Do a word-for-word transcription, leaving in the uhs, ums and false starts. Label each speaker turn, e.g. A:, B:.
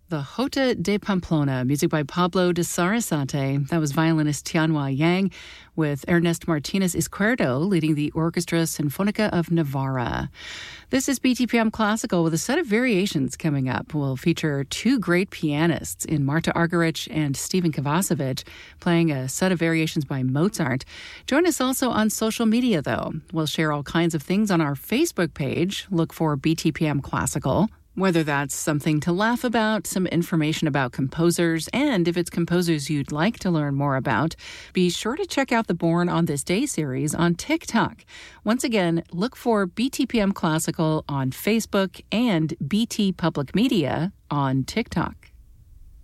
A: The Jota de Pamplona, music by Pablo de Sarasate. That was violinist Tianhua Yang with Ernest Martinez Izquierdo leading the Orchestra Sinfónica of Navarra. This is B T P M Classical with a set of variations coming up. We'll feature two great pianists in Marta Argerich and Stephen Kovacevic playing a set of variations by Mozart. Join us also on social media, though. We'll share all kinds of things on our Facebook page. Look for B T P M Classical. Whether that's something to laugh about, some information about composers, and if it's composers you'd like to learn more about, be sure to check out the Born on This Day series on TikTok. Once again, look for B T P M Classical on Facebook and B T Public Media on TikTok.